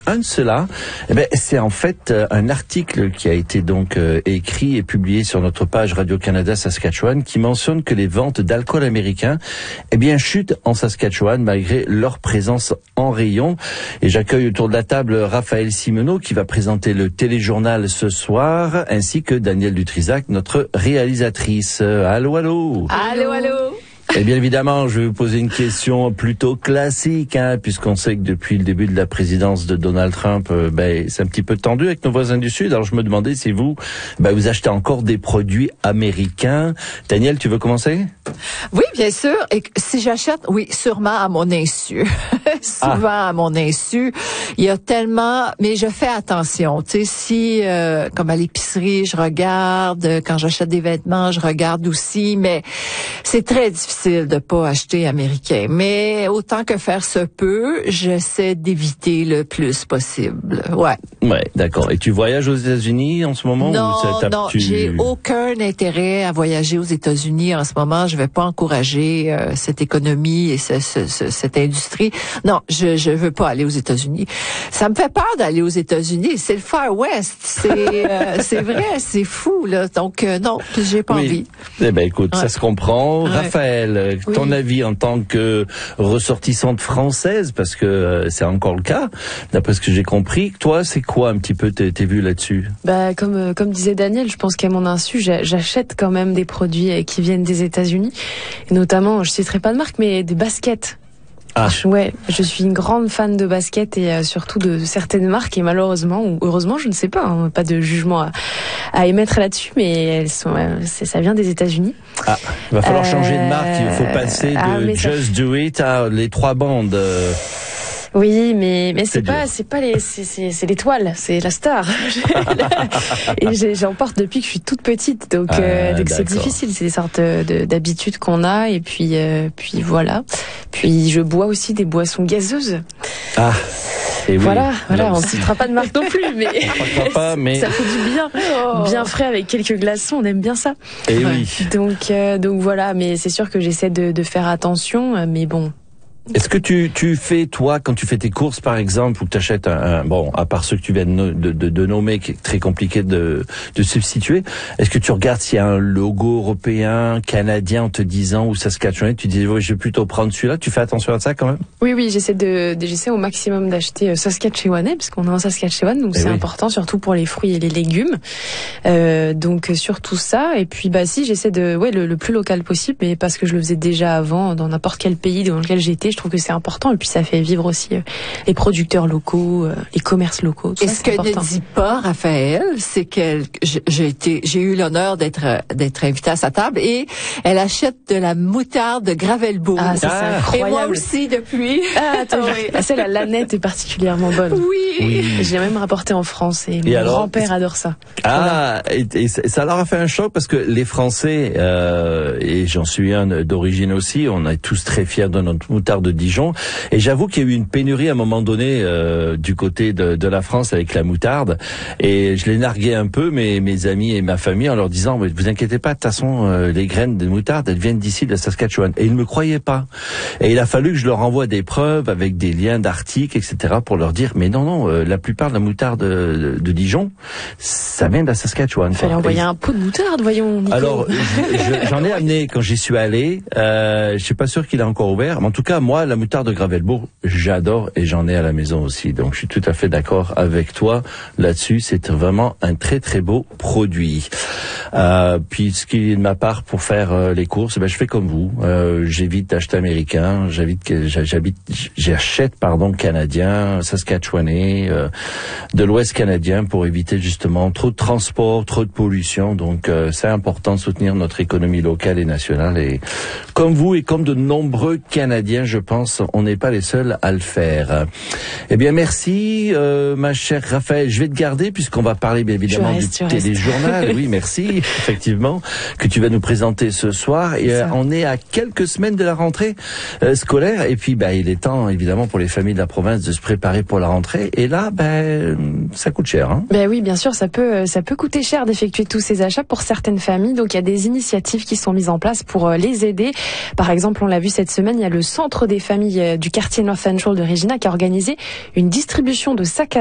Un de ceux-là, c'est en fait un article qui a été donc écrit et publié sur notre page Radio-Canada Saskatchewan qui mentionne que les ventes d'alcool américain chutent en Saskatchewan malgré leur présence en rayon. Et j'accueille autour de la table Raphaël Simoneau qui va présenter le téléjournal ce soir, ainsi que Danielle Dutrisac, notre réalisatrice. Allô, allô. Allô, allô. Et bien évidemment, je vais vous poser une question plutôt classique, puisqu'on sait que depuis le début de la présidence de Donald Trump, c'est un petit peu tendu avec nos voisins du Sud. Alors je me demandais si vous achetez encore des produits américains. Danielle, tu veux commencer? Oui, bien sûr. Et si j'achète, oui, sûrement à mon insu. Souvent à mon insu. Il y a tellement, mais je fais attention. Tu sais, si comme à l'épicerie, je regarde, quand j'achète des vêtements, je regarde aussi, mais c'est très difficile de pas acheter américain. Mais autant que faire se peut, j'essaie d'éviter le plus possible. Ouais. Ouais, d'accord. Et tu voyages aux États-Unis en ce moment? Non, j'ai aucun intérêt à voyager aux États-Unis en ce moment. Je vais pas encourager cette économie et cette industrie. Non, je veux pas aller aux États-Unis. Ça me fait peur d'aller aux États-Unis. C'est le Far West. C'est vrai, c'est fou là. Donc non, j'ai pas envie. Eh ben écoute, ça se comprend. Raphaël, ton avis en tant que ressortissante française, parce que c'est encore le cas, d'après ce que j'ai compris. Toi, c'est quoi un petit peu tes vues là-dessus? Comme disait Daniel, je pense qu'à mon insu, j'achète quand même des produits qui viennent des États-Unis, et notamment, je citerai pas de marque, mais des baskets. Ouais, je suis une grande fan de basket et surtout de certaines marques, et malheureusement ou heureusement, je ne sais pas, pas de jugement à émettre là-dessus, mais ça vient des États-Unis. Il va falloir changer de marque, il faut passer de Just Do It à les 3 bandes. Oui, mais c'est l'étoile, c'est la star. Et j'en porte depuis que je suis toute petite, donc c'est difficile, c'est des sortes d'habitudes qu'on a, et puis voilà. Puis je bois aussi des boissons gazeuses. Et voilà, on ne citera pas de marque non plus, mais ça fait du bien, bien frais avec quelques glaçons, on aime bien ça. Et oui. Donc voilà, mais c'est sûr que j'essaie de faire attention, mais bon. Est-ce que tu fais, toi, quand tu fais tes courses, par exemple, ou que tu achètes à part ceux que tu viens de nommer, qui est très compliqué de substituer, est-ce que tu regardes s'il y a un logo européen, canadien, en te disant, ou Saskatchewan, tu dis, je vais plutôt prendre celui-là, tu fais attention à ça quand même? Oui, j'essaie au maximum d'acheter Saskatchewanais, parce qu'on est en Saskatchewan, donc c'est important, surtout pour les fruits et les légumes. Donc surtout ça, et puis si j'essaie le plus local possible, mais parce que je le faisais déjà avant, dans n'importe quel pays dans lequel j'étais, je trouve que c'est important, et puis ça fait vivre aussi les producteurs locaux, les commerces locaux. Et ce que ne dit pas Raphaël, c'est que j'ai eu l'honneur d'être invitée à sa table, et elle achète de la moutarde de Gravelbourg. C'est incroyable. Et moi aussi depuis. Celle à l'Annette est particulièrement bonne. Oui. J'ai même rapporté en France, et mon grand-père adore ça. Et ça leur a fait un choc, parce que les Français, et j'en suis un d'origine aussi, on est tous très fiers de notre moutarde de Dijon, et j'avoue qu'il y a eu une pénurie à un moment donné du côté de la France avec la moutarde, et je l'ai nargué un peu mes amis et ma famille en leur disant, vous inquiétez pas, de toute façon les graines de moutarde elles viennent d'ici de la Saskatchewan, et ils ne me croyaient pas, et il a fallu que je leur envoie des preuves avec des liens d'articles, etc., pour leur dire, mais non, la plupart de la moutarde de Dijon, ça vient de la Saskatchewan. Il fallait envoyer un pot de moutarde, voyons, Nico. Alors j'en ai amené quand j'y suis allé, je suis pas sûr qu'il est encore ouvert, mais en tout cas moi, la moutarde de Gravelbourg, j'adore, et j'en ai à la maison aussi. Donc, je suis tout à fait d'accord avec toi là-dessus. C'est vraiment un très, très beau produit. Puis, ce qui est de ma part pour faire les courses, je fais comme vous. J'évite d'acheter américain. J'achète, canadien, saskatchewanais, de l'Ouest canadien, pour éviter justement trop de transport, trop de pollution. Donc, c'est important de soutenir notre économie locale et nationale. Et comme vous et comme de nombreux Canadiens, je pense, on n'est pas les seuls à le faire. Eh bien, merci, ma chère Raphaël. Je vais te garder, puisqu'on va parler bien évidemment du téléjournal. Oui, merci, effectivement, que tu vas nous présenter ce soir. Et on est à quelques semaines de la rentrée scolaire. Et puis, il est temps, évidemment, pour les familles de la province de se préparer pour la rentrée. Et là, ça coûte cher. Oui, bien sûr, ça peut coûter cher d'effectuer tous ces achats pour certaines familles. Donc, il y a des initiatives qui sont mises en place pour les aider. Par exemple, on l'a vu cette semaine, il y a le Centre des familles du quartier North Central de Regina qui a organisé une distribution de sacs à